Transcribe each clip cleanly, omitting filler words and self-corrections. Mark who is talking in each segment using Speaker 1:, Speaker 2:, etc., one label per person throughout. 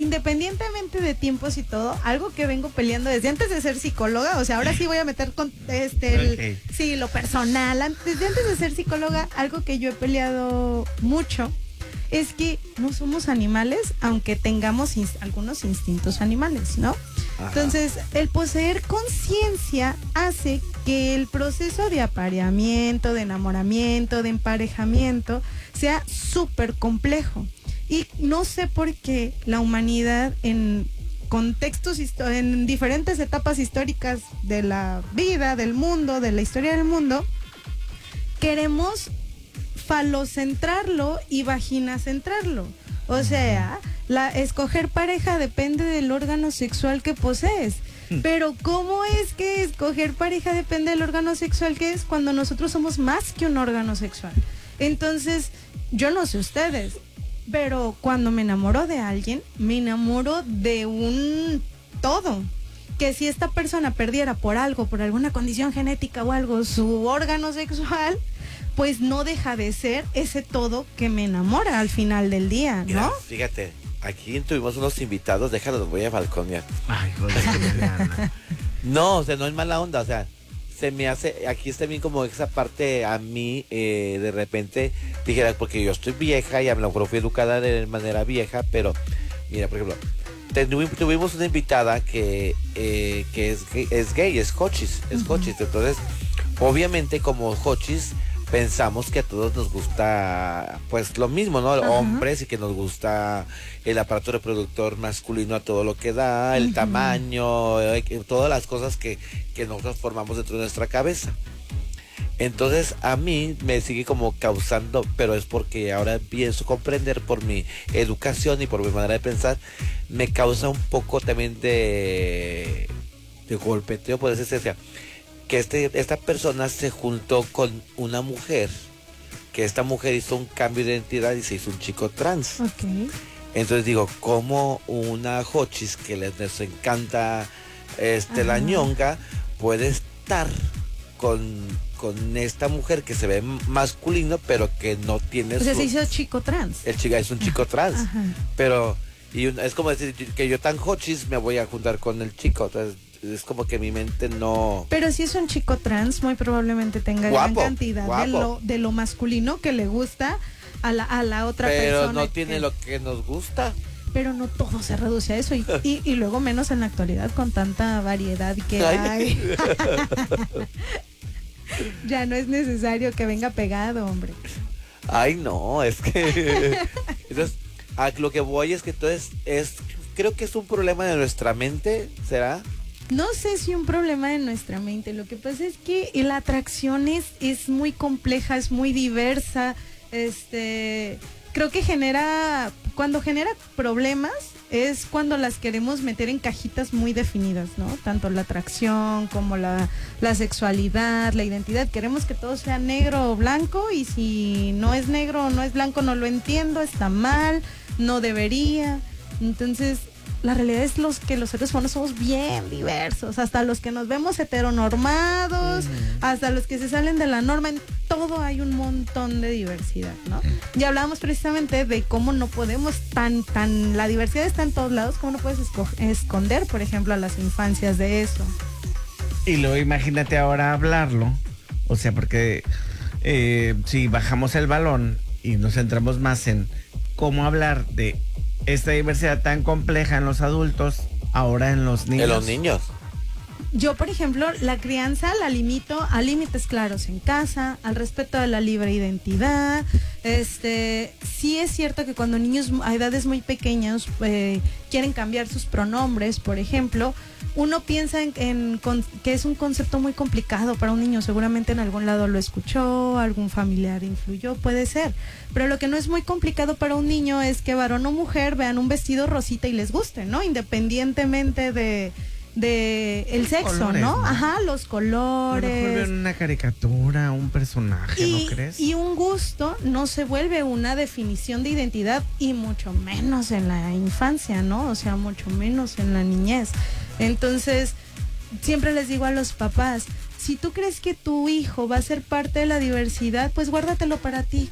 Speaker 1: independientemente de tiempos y todo, algo que vengo peleando desde antes de ser psicóloga, o sea, ahora sí voy a meter con sí, lo personal, desde antes de ser psicóloga, algo que yo he peleado mucho es que no somos animales, aunque tengamos algunos instintos animales, ¿no? Ajá. Entonces, el poseer conciencia hace que el proceso de apareamiento, de enamoramiento, de emparejamiento, sea súper complejo. Y no sé por qué la humanidad en contextos, en diferentes etapas históricas de la vida, del mundo, de la historia del mundo, queremos falocentrarlo y vaginacentrarlo. O sea, escoger pareja depende del órgano sexual que posees. Pero ¿cómo es que escoger pareja depende del órgano sexual que es cuando nosotros somos más que un órgano sexual? Entonces, yo no sé ustedes, pero cuando me enamoro de alguien, me enamoro de un todo. Que si esta persona perdiera por algo, por alguna condición genética o algo, su órgano sexual, pues no deja de ser ese todo que me enamora al final del día, ¿no?
Speaker 2: Mira, fíjate, aquí tuvimos unos invitados, déjalos, voy a balconear.
Speaker 3: Ay, joder.
Speaker 2: No, o sea, no es mala onda, o sea, se me hace, aquí está bien como esa parte a mí, de repente, dijera, porque yo estoy vieja y a lo mejor fui educada de manera vieja, pero, mira, por ejemplo, tuvimos una invitada que es gay, es hochis, entonces, obviamente como hochis, pensamos que a todos nos gusta pues lo mismo, ¿no? Hombres, y que nos gusta el aparato reproductor masculino a todo lo que da, el tamaño, todas las cosas que nosotros formamos dentro de nuestra cabeza. Entonces a mí me sigue como causando, pero es porque ahora empiezo a comprender por mi educación y por mi manera de pensar, me causa un poco también de golpeteo, por decirse, o sea, que esta persona se juntó con una mujer, que esta mujer hizo un cambio de identidad y se hizo un chico trans.
Speaker 1: Okay.
Speaker 2: Entonces digo, como una hochis que les encanta la ñonga puede estar con esta mujer que se ve masculino, pero que no tiene...
Speaker 1: O sea, se hizo chico trans.
Speaker 2: El chico es un chico trans, pero es como decir que yo tan hochis me voy a juntar con el chico, entonces... Es como que mi mente no...
Speaker 1: Pero si es un chico trans, muy probablemente tenga gran cantidad de lo masculino que le gusta a la otra persona.
Speaker 2: Pero no tiene lo que nos gusta.
Speaker 1: Pero no todo se reduce a eso. Y luego menos en la actualidad con tanta variedad que hay. Ya no es necesario que venga pegado, hombre.
Speaker 2: Ay, no, es que... Entonces, a lo que voy es que entonces creo que es un problema de nuestra mente, ¿será?
Speaker 1: No sé si un problema de nuestra mente. Lo que pasa es que la atracción es muy compleja, es muy diversa. Creo que cuando genera problemas es cuando las queremos meter en cajitas muy definidas, ¿no? Tanto la atracción como la sexualidad, la identidad. Queremos que todo sea negro o blanco, y si no es negro o no es blanco, no lo entiendo, está mal, no debería. Entonces... la realidad es que los seres humanos somos bien diversos, hasta los que nos vemos heteronormados, hasta los que se salen de la norma, en todo hay un montón de diversidad, ¿no? Y hablábamos precisamente de cómo no podemos la diversidad está en todos lados, cómo no puedes esconder, por ejemplo, a las infancias de eso.
Speaker 3: Y luego imagínate ahora hablarlo, o sea, porque si bajamos el balón y nos centramos más en cómo hablar de esta diversidad tan compleja en los adultos, ahora en los niños.
Speaker 2: En los niños.
Speaker 1: Yo, por ejemplo, la crianza la limito a límites claros en casa, al respeto de la libre identidad. Sí es cierto que cuando niños a edades muy pequeñas quieren cambiar sus pronombres, por ejemplo, uno piensa que es un concepto muy complicado para un niño. Seguramente en algún lado lo escuchó, algún familiar influyó, puede ser. Pero lo que no es muy complicado para un niño es que varón o mujer vean un vestido rosita y les guste, ¿no? Independientemente de el sexo, colores, ¿no? Ajá, los colores.
Speaker 3: A lo mejor ven una caricatura, un personaje, ¿no crees?
Speaker 1: Y un gusto no se vuelve una definición de identidad, y mucho menos en la infancia, ¿no? O sea, mucho menos en la niñez. Entonces, siempre les digo a los papás, si tú crees que tu hijo va a ser parte de la diversidad, pues guárdatelo para ti.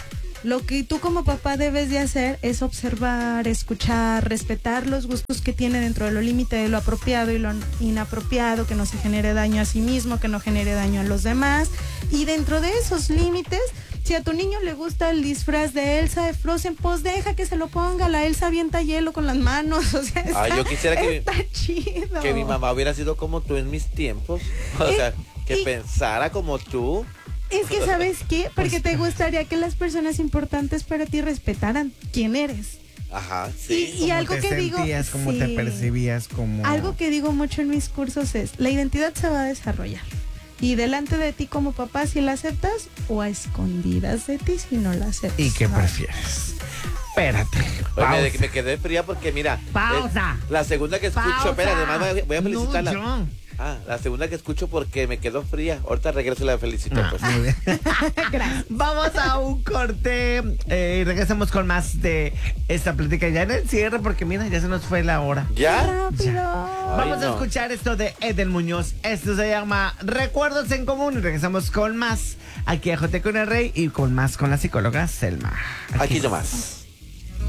Speaker 1: Lo que tú como papá debes de hacer es observar, escuchar, respetar los gustos que tiene dentro de lo límite de lo apropiado y lo inapropiado, que no se genere daño a sí mismo, que no genere daño a los demás. Y dentro de esos límites, si a tu niño le gusta el disfraz de Elsa de Frozen, pues deja que se lo ponga. La Elsa avienta hielo con las manos. O sea,
Speaker 2: yo quisiera
Speaker 1: está chido.
Speaker 2: Que mi mamá hubiera sido como tú en mis tiempos. O sea, que pensara como tú.
Speaker 1: Es que, ¿sabes qué? Porque te gustaría que las personas importantes para ti respetaran quién eres.
Speaker 2: Ajá, sí.
Speaker 1: Y algo que digo...
Speaker 3: cómo te percibías, como...
Speaker 1: Algo que digo mucho en mis cursos es, la identidad se va a desarrollar. Y delante de ti como papá si la aceptas, o a escondidas de ti si no la aceptas.
Speaker 3: ¿Y qué prefieres? Espérate.
Speaker 2: Oye, me quedé fría porque mira...
Speaker 3: Pausa.
Speaker 2: La segunda que escucho...
Speaker 3: Pausa.
Speaker 2: Espera, además voy a felicitarla.
Speaker 3: No, yo.
Speaker 2: La segunda que escucho porque me quedó fría. Ahorita regreso y la felicito. Pues.
Speaker 3: Muy bien. Vamos a un corte y regresamos con más de esta plática ya en el cierre porque mira, ya se nos fue la hora.
Speaker 2: ¿Ya?
Speaker 1: Rápido.
Speaker 3: Vamos a escuchar esto de Eden Muñoz. Esto se llama Recuerdos en Común y regresamos con más aquí a Jote con el Rey y con más con la psicóloga Selma.
Speaker 2: Aquí nomás.